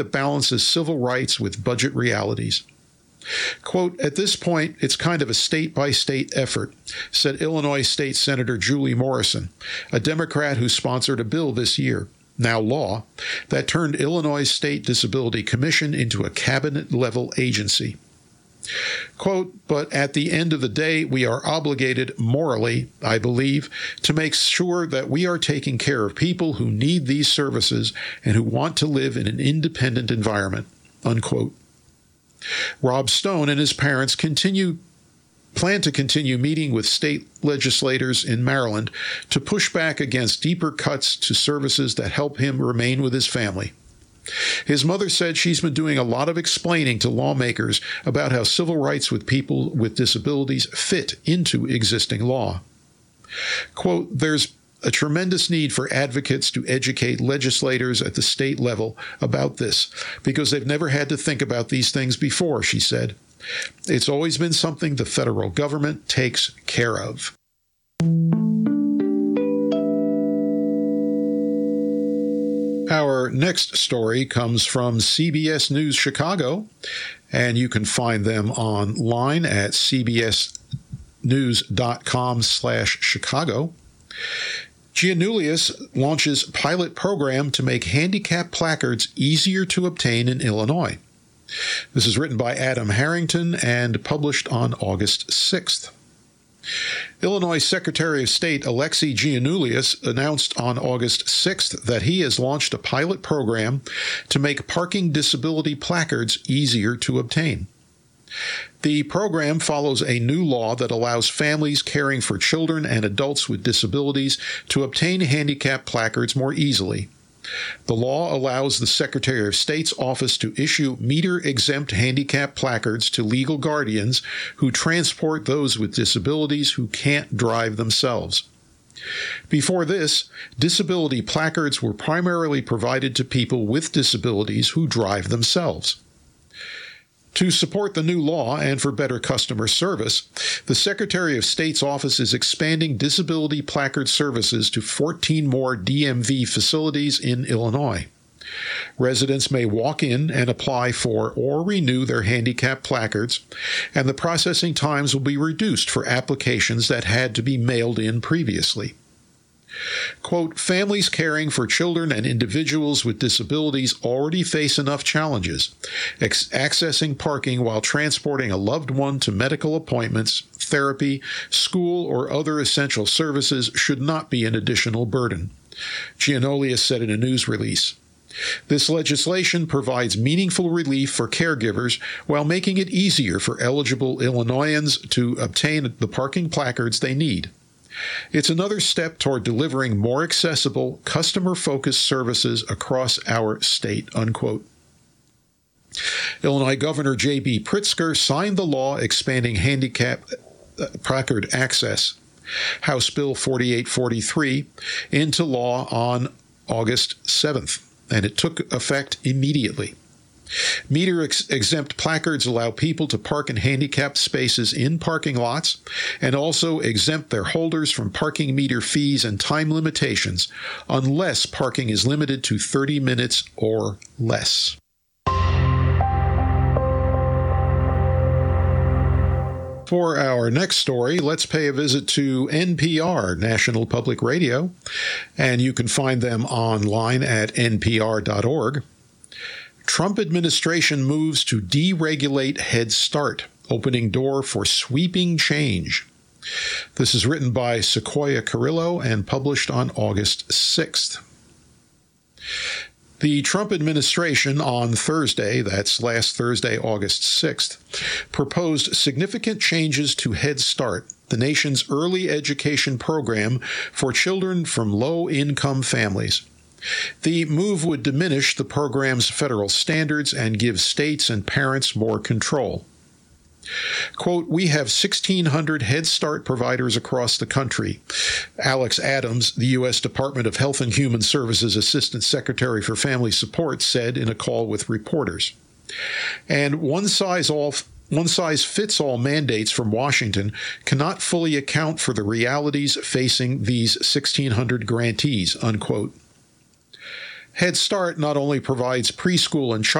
that balances civil rights with budget realities. Quote, at this point, it's kind of a state-by-state effort, said Illinois State Senator Julie Morrison, a Democrat who sponsored a bill this year, now law, that turned Illinois State Disability Commission into a cabinet-level agency. Quote, but at the end of the day, we are obligated morally, I believe, to make sure that we are taking care of people who need these services and who want to live in an independent environment, unquote. Rob Stone and his parents plan to continue meeting with state legislators in Maryland to push back against deeper cuts to services that help him remain with his family. His mother said she's been doing a lot of explaining to lawmakers about how civil rights with people with disabilities fit into existing law. Quote, there's a tremendous need for advocates to educate legislators at the state level about this because they've never had to think about these things before, she said. It's always been something the federal government takes care of. Our next story comes from CBS News Chicago, and you can find them online at cbsnews.com/Chicago. Giannoulias launches pilot program to make handicap placards easier to obtain in Illinois. This is written by Adam Harrington and published on August 6th. Illinois Secretary of State Alexi Giannoulias announced on August 6th that he has launched a pilot program to make parking disability placards easier to obtain. The program follows a new law that allows families caring for children and adults with disabilities to obtain handicap placards more easily. The law allows the Secretary of State's office to issue meter-exempt handicap placards to legal guardians who transport those with disabilities who can't drive themselves. Before this, disability placards were primarily provided to people with disabilities who drive themselves. To support the new law and for better customer service, the Secretary of State's office is expanding disability placard services to 14 more DMV facilities in Illinois. Residents may walk in and apply for or renew their handicap placards, and the processing times will be reduced for applications that had to be mailed in previously. Quote, families caring for children and individuals with disabilities already face enough challenges. Accessing parking while transporting a loved one to medical appointments, therapy, school, or other essential services should not be an additional burden, Giannoulias said in a news release. This legislation provides meaningful relief for caregivers while making it easier for eligible Illinoisans to obtain the parking placards they need. It's another step toward delivering more accessible, customer-focused services across our state, unquote. Illinois Governor J.B. Pritzker signed the law expanding handicap placard access, House Bill 4843, into law on August 7th, and it took effect immediately. Meter-exempt placards allow people to park in handicapped spaces in parking lots and also exempt their holders from parking meter fees and time limitations unless parking is limited to 30 minutes or less. For our next story, let's pay a visit to NPR, National Public Radio, and you can find them online at npr.org. Trump administration moves to deregulate Head Start, opening door for sweeping change. This is written by Sequoia Carrillo and published on August 6th. The Trump administration on Thursday, that's last Thursday, August 6th, proposed significant changes to Head Start, the nation's early education program for children from low-income families. The move would diminish the program's federal standards and give states and parents more control. Quote, we have 1,600 Head Start providers across the country. Alex Adams, the U.S. Department of Health and Human Services Assistant Secretary for Family Support, said in a call with reporters. And one-size-fits-all mandates from Washington cannot fully account for the realities facing these 1,600 grantees, unquote. Head Start not only provides preschool and